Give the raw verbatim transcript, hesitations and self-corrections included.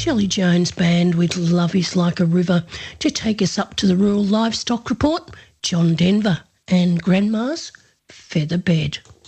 Shelley Jones Band with Love is Like a River. To take us up to the Rural Livestock Report, John Denver and Grandma's Feather Bed.